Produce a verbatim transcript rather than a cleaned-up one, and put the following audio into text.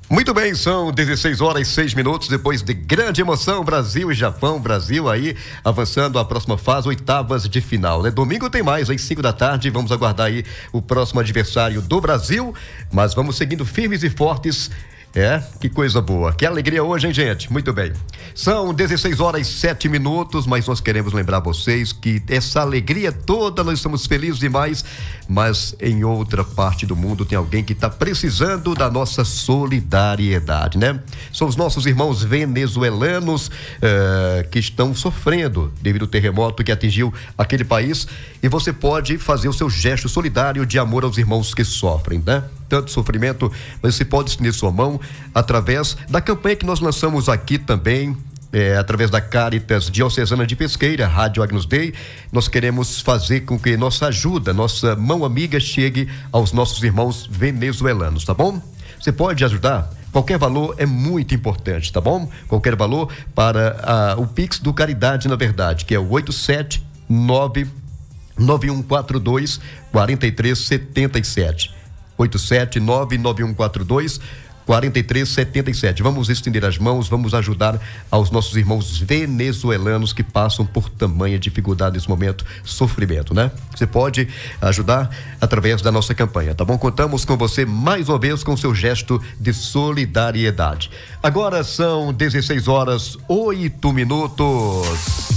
Muito bem, são dezesseis horas e seis minutos, depois de grande emoção, Brasil e Japão, Brasil aí avançando a próxima fase, oitavas de final, né? Domingo tem mais, às cinco da tarde, vamos aguardar aí o próximo adversário do Brasil, mas vamos seguindo firmes e fortes. É, que coisa boa, que alegria hoje, hein, gente? Muito bem, são dezesseis horas e sete minutos, mas nós queremos lembrar vocês que essa alegria toda, nós estamos felizes demais, mas em outra parte do mundo tem alguém que está precisando da nossa solidariedade, né? São os nossos irmãos venezuelanos uh, que estão sofrendo devido ao terremoto que atingiu aquele país, e você pode fazer o seu gesto solidário de amor aos irmãos que sofrem, né? Tanto sofrimento, mas você pode estender sua mão através da campanha que nós lançamos aqui também, é, através da Caritas Diocesana de Pesqueira, Rádio Agnus Dei. Nós queremos fazer com que nossa ajuda, nossa mão amiga chegue aos nossos irmãos venezuelanos, tá bom? Você pode ajudar? Qualquer valor é muito importante, tá bom? Qualquer valor para ah, o Pix do Caridade, na verdade, que é o oito sete nove nove um quatro dois quatro três sete sete. oito sete nove nove um quatro dois quatro três sete sete. Vamos estender as mãos, vamos ajudar aos nossos irmãos venezuelanos que passam por tamanha dificuldade nesse momento, sofrimento, né? Você pode ajudar através da nossa campanha, tá bom? Contamos com você mais uma vez com o seu gesto de solidariedade. Agora são dezesseis horas, oito minutos.